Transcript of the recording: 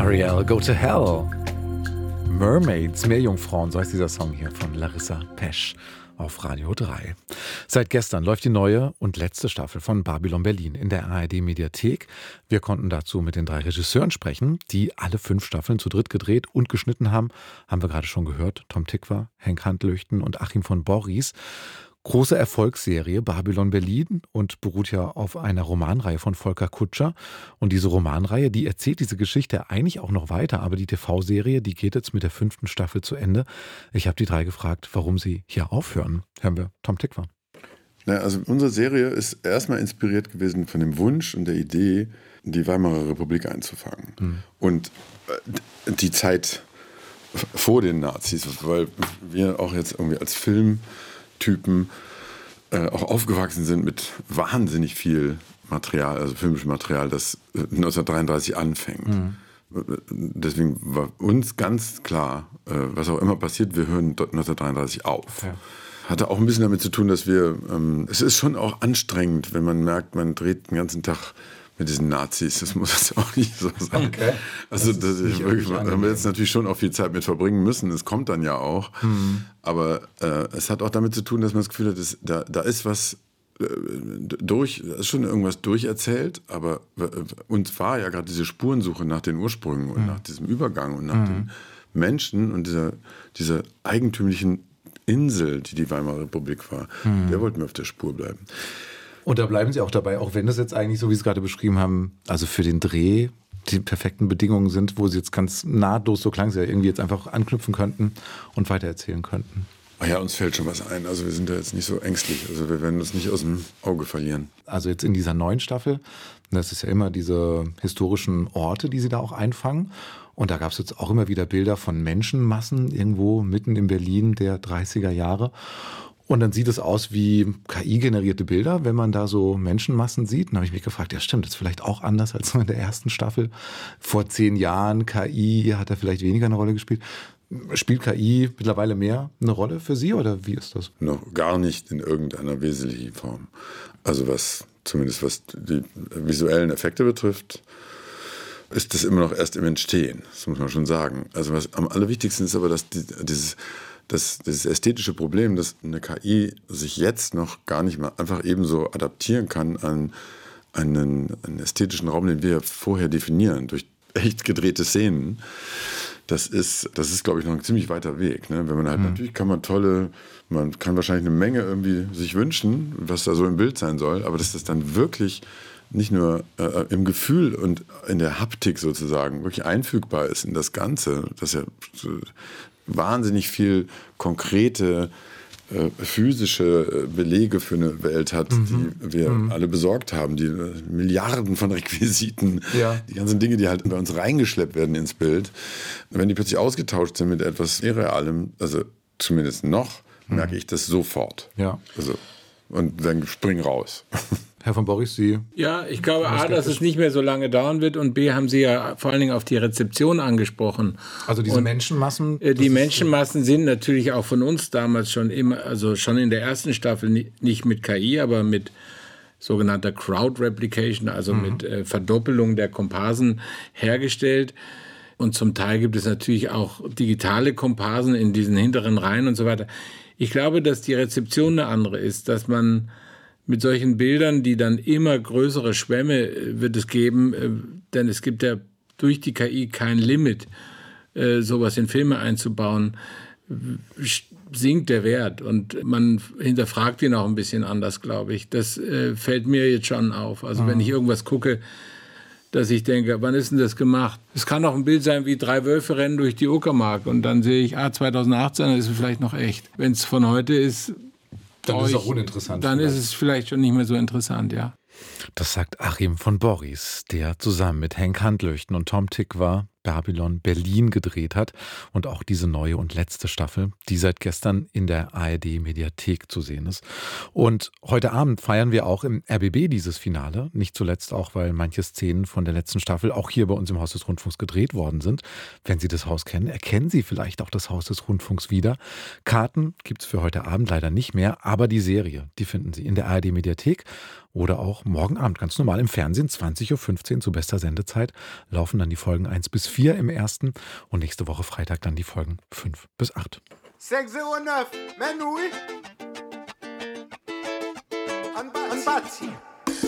Ariel, Go to Hell. Mermaids, Meerjungfrauen, so heißt dieser Song hier von Larissa Pesch auf Radio 3. Seit gestern läuft die neue und letzte Staffel von Babylon Berlin in der ARD-Mediathek. Wir konnten dazu mit den 3 Regisseuren sprechen, die alle 5 Staffeln zu dritt gedreht und geschnitten haben. Haben wir gerade schon gehört. Tom Tykwer, Henk Handlöchten und Achim von Borries. Große Erfolgsserie Babylon Berlin und beruht ja auf einer Romanreihe von Volker Kutscher. Und diese Romanreihe, die erzählt diese Geschichte eigentlich auch noch weiter. Aber die TV-Serie, die geht jetzt mit der 5. Staffel zu Ende. Ich habe die 3 gefragt, warum sie hier aufhören. Hören wir Tom Tykwer. Also unsere Serie ist erstmal inspiriert gewesen von dem Wunsch und der Idee, die Weimarer Republik einzufangen. Und die Zeit vor den Nazis, weil wir auch jetzt irgendwie als Filmtypen auch aufgewachsen sind mit wahnsinnig viel Material, also filmischem Material, das 1933 anfängt. Deswegen war uns ganz klar, was auch immer passiert, wir hören 1933 auf. Ja. Hatte auch ein bisschen damit zu tun, dass wir, es ist schon auch anstrengend, wenn man merkt, man dreht den ganzen Tag mit diesen Nazis. Das muss jetzt auch nicht so sein. Okay. Also das ist wirklich, haben wir jetzt natürlich schon auch viel Zeit mit verbringen müssen. Es kommt dann ja auch. Aber es hat auch damit zu tun, dass man das Gefühl hat, da ist was da ist schon irgendwas durcherzählt, aber uns war ja gerade diese Spurensuche nach den Ursprüngen und nach diesem Übergang und nach den Menschen und dieser eigentümlichen Insel, die Weimarer Republik war. Der wollten wir auf der Spur bleiben. Und da bleiben Sie auch dabei, auch wenn das jetzt eigentlich, so wie Sie es gerade beschrieben haben, also für den Dreh die perfekten Bedingungen sind, wo Sie jetzt ganz nahtlos, so klang es ja, irgendwie jetzt einfach anknüpfen könnten und weitererzählen könnten. Ach ja, uns fällt schon was ein. Also wir sind da jetzt nicht so ängstlich. Also wir werden uns nicht aus dem Auge verlieren. Also jetzt in dieser neuen Staffel, das ist ja immer diese historischen Orte, die Sie da auch einfangen. Und da gab es jetzt auch immer wieder Bilder von Menschenmassen irgendwo mitten in Berlin der 30er Jahre. Und dann sieht es aus wie KI-generierte Bilder, wenn man da so Menschenmassen sieht. Dann habe ich mich gefragt, ja stimmt, das ist vielleicht auch anders als in der ersten Staffel. Vor 10 Jahren, KI hat da vielleicht weniger eine Rolle gespielt. Spielt KI mittlerweile mehr eine Rolle für Sie oder wie ist das? Noch gar nicht in irgendeiner wesentlichen Form. Also zumindest was die visuellen Effekte betrifft, ist das immer noch erst im Entstehen. Das muss man schon sagen. Also was am allerwichtigsten ist aber, dass dieses ästhetische Problem, dass eine KI sich jetzt noch gar nicht mal einfach ebenso adaptieren kann an einen ästhetischen Raum, den wir vorher definieren, durch echt gedrehte Szenen. Das ist, glaube ich, noch ein ziemlich weiter Weg. Ne? Wenn man halt, natürlich kann man kann wahrscheinlich eine Menge irgendwie sich wünschen, was da so im Bild sein soll, aber dass das dann wirklich nicht nur im Gefühl und in der Haptik sozusagen wirklich einfügbar ist in das Ganze, dass ja wahnsinnig viel konkrete physische Belege für eine Welt hat, die wir alle besorgt haben, die Milliarden von Requisiten, die ganzen Dinge, die halt bei uns reingeschleppt werden ins Bild, wenn die plötzlich ausgetauscht sind mit etwas Irrealem, also zumindest noch, merke ich das sofort. Ja. Also, und dann spring raus. Herr von Borries, Sie? Ja, ich glaube A, dass es nicht mehr so lange dauern wird und B, haben Sie ja vor allen Dingen auf die Rezeption angesprochen. Also diese Menschenmassen? Die Menschenmassen sind natürlich auch von uns damals schon immer, also schon in der ersten Staffel nicht mit KI, aber mit sogenannter Crowd Replication, also mit Verdoppelung der Komparsen hergestellt. Und zum Teil gibt es natürlich auch digitale Komparsen in diesen hinteren Reihen und so weiter. Ich glaube, dass die Rezeption eine andere ist, dass man mit solchen Bildern, die dann immer größere Schwämme wird es geben, denn es gibt ja durch die KI kein Limit, sowas in Filme einzubauen, sinkt der Wert und man hinterfragt ihn auch ein bisschen anders, glaube ich. Das fällt mir jetzt schon auf. Also wenn ich irgendwas gucke, dass ich denke, wann ist denn das gemacht? Es kann auch ein Bild sein, wie 3 Wölfe rennen durch die Uckermark und dann sehe ich, 2018, dann ist es vielleicht noch echt. Wenn es von heute ist, dann ist es auch uninteressant. Dann ist es vielleicht schon nicht mehr so interessant, ja. Das sagt Achim von Borries, der zusammen mit Henk Handlöchten und Tom Tykwer Babylon Berlin gedreht hat und auch diese neue und letzte Staffel, die seit gestern in der ARD-Mediathek zu sehen ist. Und heute Abend feiern wir auch im RBB dieses Finale, nicht zuletzt auch, weil manche Szenen von der letzten Staffel auch hier bei uns im Haus des Rundfunks gedreht worden sind. Wenn Sie das Haus kennen, erkennen Sie vielleicht auch das Haus des Rundfunks wieder. Karten gibt es für heute Abend leider nicht mehr, aber die Serie, die finden Sie in der ARD-Mediathek oder auch morgen Abend ganz normal im Fernsehen, 20.15 Uhr zu bester Sendezeit, laufen dann die Folgen 1 bis 4. 4 im ersten und nächste Woche Freitag dann die Folgen 5 bis 8. 6 Uhr 9, Menui. An Batzi.